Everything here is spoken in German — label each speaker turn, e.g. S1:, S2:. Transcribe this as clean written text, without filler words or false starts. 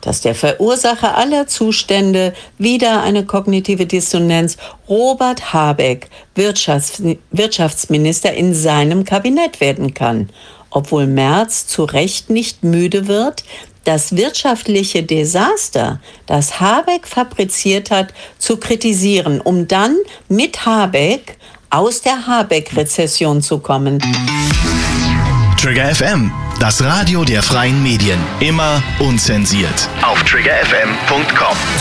S1: dass der Verursacher aller Zustände, wieder eine kognitive Dissonanz, Robert Habeck, Wirtschaftsminister in seinem Kabinett werden kann. Obwohl Merz zu Recht nicht müde wird, das wirtschaftliche Desaster, das Habeck fabriziert hat, zu kritisieren, um dann mit Habeck aus der Habeck-Rezession zu kommen.
S2: Trigger FM, das Radio der freien Medien. Immer unzensiert. Auf triggerfm.com.